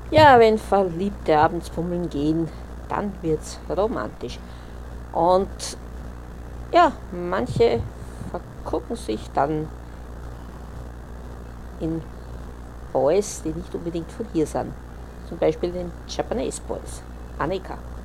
Ja, wenn Verliebte abends bummeln gehen, dann wird's romantisch. Und ja, manche vergucken sich dann in Boys, die nicht unbedingt von hier sind. Zum Beispiel den Japanese Boys. Annika.